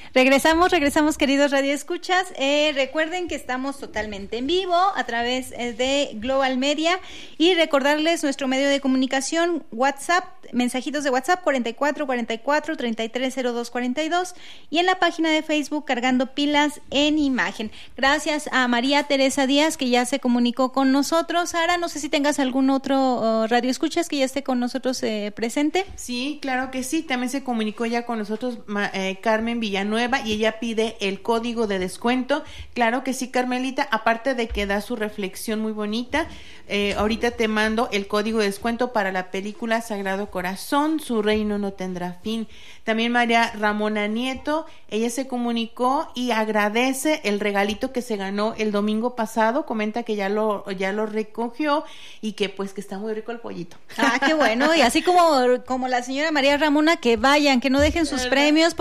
Regresamos queridos radioescuchas. Recuerden que estamos totalmente en vivo a través de Global Media y recordarles nuestro medio de comunicación, WhatsApp, mensajitos de WhatsApp 4443-330242 y en la página de Facebook Cargando Pilas en Imagen. Gracias a María Teresa Díaz que ya se comunicó con nosotros. Sara, no sé si tengas algún otro radioescuchas que ya esté con nosotros presente. Sí, claro que sí, también se comunicó ya con nosotros Carmen Villanueva y ella pide el código de descuento. Claro que sí, Carmelita, aparte de que da su reflexión muy bonita, ahorita te mando el código de descuento para la película Sagrado Corazón, Su reino no tendrá fin. También María Ramona Nieto, ella se comunicó y agradece el regalito que se ganó el domingo pasado, comenta que ya lo recogió y que pues que está muy rico el pollito. Ah, qué bueno, y así como la señora María Ramona, que vayan, que no dejen sus premios,